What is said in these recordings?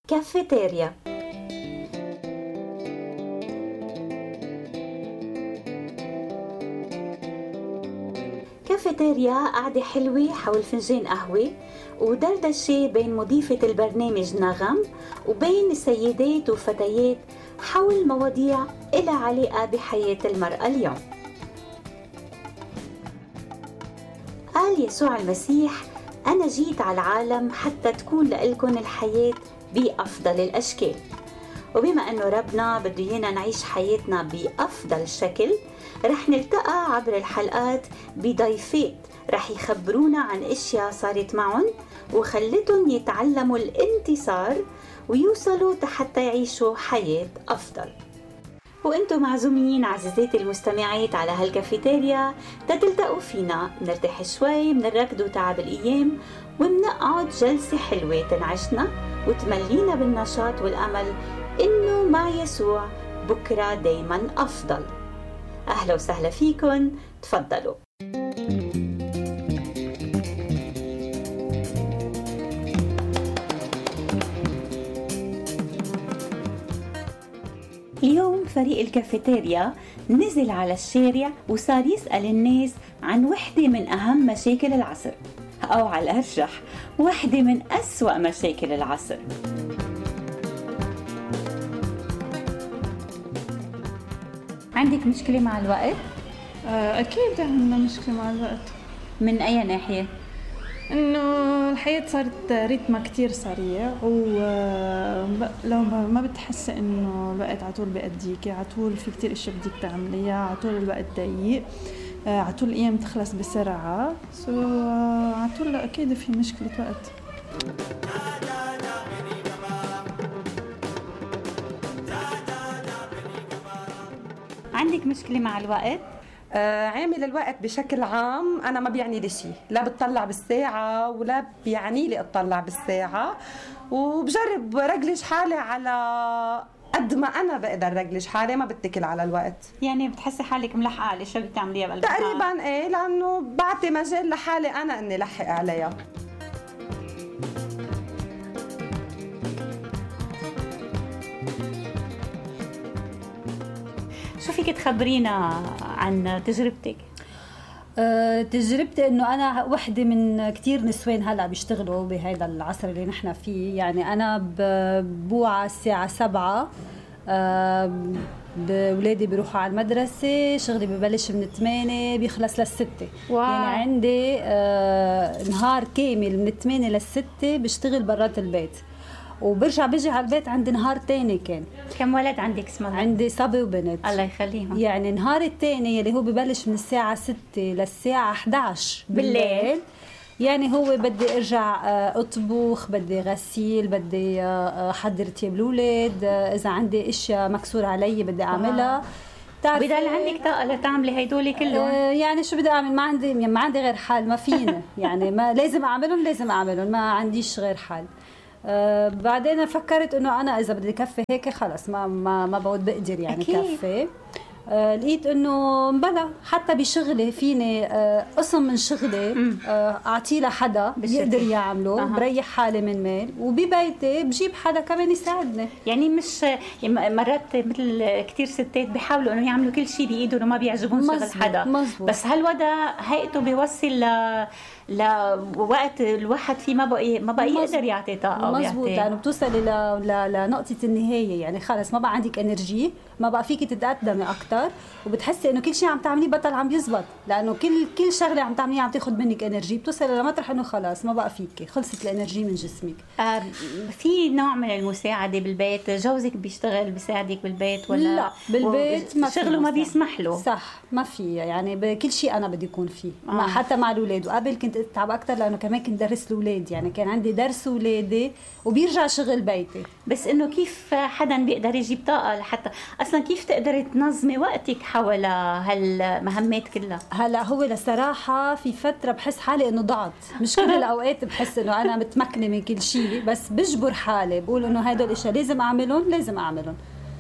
كافيتيريا. كافيتيريا قعدة حلوة حول فنجان قهوة ودردشة بين مضيفة البرنامج نغم وبين سيدات وفتيات حول مواضيع إلها علاقة بحياة المرأة اليوم. قال يسوع المسيح: أنا جيت على العالم حتى تكون لإلكن الحياة بأفضل الأشكال. وبما أنه ربنا بده إيانا نعيش حياتنا بأفضل شكل، رح نلتقى عبر الحلقات بضيفات رح يخبرونا عن أشياء صارت معهم وخلتهم يتعلموا الانتصار ويوصلوا حتى يعيشوا حياة أفضل. وانتم معزومين عزيزاتي المستمعات على هالكافيتيريا تتلتقوا فينا، منرتاح شوي من الركض وتعب الأيام ومنقعد جلسة حلوة تنعشنا وتملينا بالنشاط والأمل إنه مع يسوع بكرة دايما أفضل. أهلا وسهلا فيكن، تفضلوا. اليوم فريق الكافيتيريا نزل على الشارع وصار يسأل الناس عن وحدة من أهم مشاكل العصر، أو على الأرجح وحدة من أسوأ مشاكل العصر. عندك مشكلة مع الوقت؟ أكيد عندنا مشكلة مع الوقت. من أي ناحية؟ إنه الحياة صارت رتمها كتير سريع، ولو ما بتحس إنه الوقت عطول بأديكي، عطول في كتير إشياء بدك تعمليها، عطول الوقت ضيق، عطول الأيام تخلص بسرعة، عطول أكيد في مشكلة وقت. عندك مشكلة مع الوقت؟ عامل الوقت بشكل عام أنا ما بيعني لي شيء، لا بتطلع بالساعة ولا بيعني لي أطلع بالساعة، وبجرب رجلش حالي على قد ما أنا بقدر رجلش حالي، ما بتكل على الوقت. يعني بتحسي حالك ملحقة على شو بتعمليها بقلبك؟ تقريبا إيه، لأنه بعطي مجال لحالي أنا إني لحق عليها. شو فيك تخبرينا عن تجربتك؟ تجربتي انه انا وحده من كتير نسوان هلا بيشتغلوا بهذا العصر اللي نحن فيه. يعني انا بوعى الساعه 7، ولادي بيروحوا على المدرسه، شغلي ببلش من 8 بيخلص لل6. يعني عندي نهار كامل من 8 لل6 بشتغل برات البيت، وبرجع بيجي على البيت عندي نهار تاني. كان كم ولد عندك اسمه؟ عندي صبي وبنت، الله يخليهم. يعني نهار التاني اللي هو ببلش من الساعة 6 للساعة 11 بالليل، يعني هو بدي ارجع اطبخ، بدي غسيل، بدي احضر تياب الاولاد، اذا عندي اشياء مكسور علي بدي اعملها. بضل عندك طاقة لتعملي هيدول كلهم؟ يعني شو بدي اعمل، ما عندي غير حال، ما فينا يعني ما لازم اعملهم، ما عنديش غير حال. بعدين فكرت انه انا اذا بدي كفي هيك خلص ما بعود بقدر يعني كفي. لقيت انه بلا حتى بشغلي فيني قسم من شغلي اعطيه لحدا يقدر يعمله، بريح حالي من مال، وببيتي بجيب حدا كمان يساعدني. يعني مش مرات مثل كتير ستات بيحاولوا انه يعملوا كل شيء بايده وما بيعجبون شغل حدا. مزبوط. بس هالوضع هيئته بيوصل لوقت الواحد فيه ما بقى يقدر يعطي طاقه. مزبوط، لانه بتوصلي لنقطه النهايه، يعني خلص ما بقى عندك انرجي، ما بقى فيك تتقدمي اكثر، وبتحسي انه كل شيء عم تعمليه بطل عم يزبط، لانه كل شغله عم تعمليها عم تاخذ منك انرجي، بتوصلي لمطرح انه خلاص ما بقى فيكي، خلصت الانرجي من جسمك. في نوع من المساعده بالبيت؟ جوزك بيشتغل بيساعدك بالبيت ولا لا؟ بالبيت ما شغله ما بيسمح له. صح، ما في يعني بكل شيء انا بدي يكون فيه. حتى مع الاولاد، وقبل كنت اتعب اكثر لانه كمان كنت درس الاولاد، يعني كان عندي درس اولادي وبيرجع شغل بيتي. بس انه كيف حدا بيقدر يجيب طاقه لحتى اصلا كيف تقدري تنظمي وقتك حول هالمهمات كلها؟ هلا هو لصراحه في فتره بحس حالي انه ضعت، مش كل الاوقات بحس انه انا متمكنه من كل شيء، بس بجبر حالي بقول انه هدول الاشياء لازم اعملهم.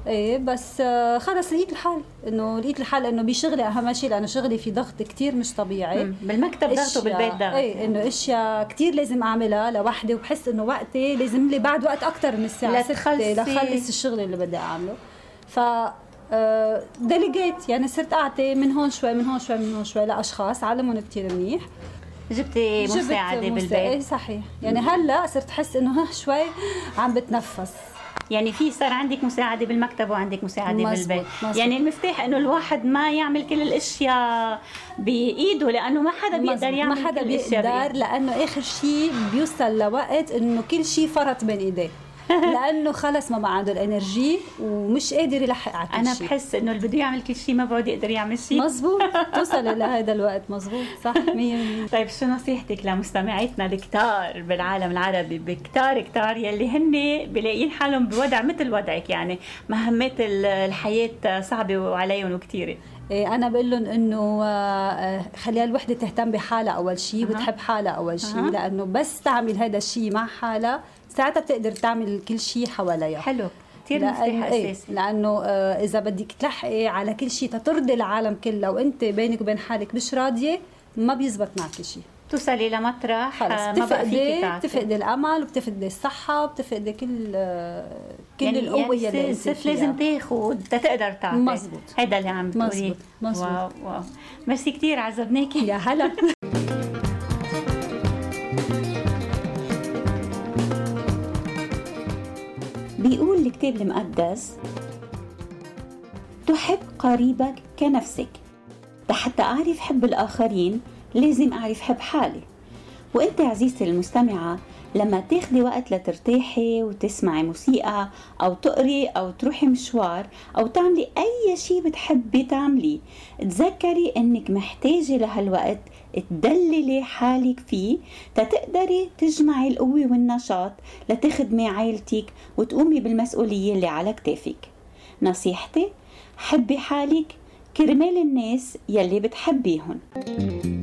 ايه بس خلص لقيت الحال انه بشغلي اهم شيء، لانه شغلي في ضغط كتير مش طبيعي. بالمكتب ضغط وبالبيت ضغط. ايه انه اشياء كتير لازم اعملها لوحدي، وبحس انه وقتي لازم لي بعد وقت اكتر من الساعه 6 لخلص الشغل اللي بدي اعمله. ف ديليجيت، يعني صرت اعطي من هون شوي من هون شوي من هون شوي لاشخاص علمهم كتير منيح. جبتي مساعده بالبيت؟ ايه صحيح، يعني هلا صرت احس انه شوي عم بتنفس. يعني في صار عندك مساعده بالمكتب وعندك مساعده بالبيت. مزبوط. يعني المفتاح انه الواحد ما يعمل كل الاشياء بايده، لانه ما حدا بيقدر يعمل ما حدا بيقدر، لانه اخر شيء بيوصل لوقت انه كل شيء فرط بين ايديه لانه خلص ما عنده الانرجي ومش قادر يلحق على كل انا شيء. بحس انه اللي بده يعمل كل شيء ما بعد يقدر يعمل شيء. مزبوط. توصل لهذا الوقت. مزبوط صح 100%. طيب شو نصيحتك لمستمعيتنا الكتار بالعالم العربي، بكتار يلي هن بلاقيين حالهم بوضع مثل وضعك، يعني مهمات الحياة صعبة وعليهم وكتيرة؟ أنا بقول لهم إنه خليها الوحدة تهتم بحالها أول شيء وتحب حالها أول شيء، لأنه بس تعمل هذا الشيء مع حالها ساعتها بتقدر تعمل كل شيء حواليها. حلو، كتير مفتاح أساسي. لأنه إذا بدك تلحقي على كل شيء تترضي العالم كله وأنت بينك وبين حالك مش راضية، ما بيزبط معك شيء. توصلي لمطرح ما بقى فيكي تعطي. بتفقدي الامل وبتفقدي الصحه وبتفقدي كل يعني القوه اللي انت لازم تاخذ تقدر تعطي. مزبوط. هذا اللي عم بتقوليه. مزبوط. واو ميرسي كتير، عجبناكي. يا هلا. بيقول الكتاب المقدس تحب قريبك كنفسك. حتى أعرف حب الآخرين لازم أعرف حب حالي. وأنت عزيزتي المستمعة لما تاخدي وقت لترتاحي وتسمعي موسيقى أو تقري أو تروحي مشوار أو تعملي أي شيء بتحبي تعمليه، تذكري أنك محتاجة لهالوقت تدللي حالك فيه تتقدري تجمعي القوة والنشاط لتخدمي عائلتك وتقومي بالمسؤولية اللي على كتافك. نصيحتي، حبي حالك كرمال الناس يلي بتحبيهم.